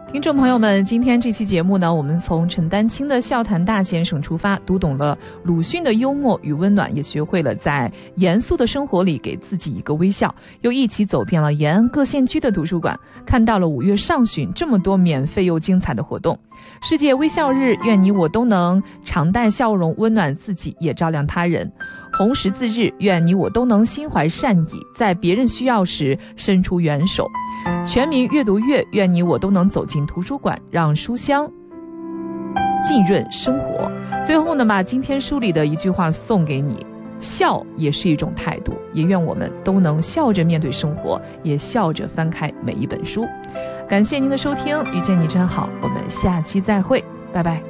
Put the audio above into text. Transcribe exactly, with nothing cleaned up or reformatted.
听众朋友们，今天这期节目呢，我们从陈丹青的笑谈大先生出发，读懂了鲁迅的幽默与温暖，也学会了在严肃的生活里给自己一个微笑，又一起走遍了延安各县区的图书馆，看到了五月上旬这么多免费又精彩的活动。世界微笑日，愿你我都能常带笑容，温暖自己，也照亮他人。红十字日，愿你我都能心怀善意，在别人需要时伸出援手。全民阅读月，愿你我都能走进图书馆，让书香浸润生活。最后呢，把今天书里的一句话送给你：笑也是一种态度，也愿我们都能笑着面对生活，也笑着翻开每一本书。感谢您的收听，遇见你真好，我们下期再会，拜拜。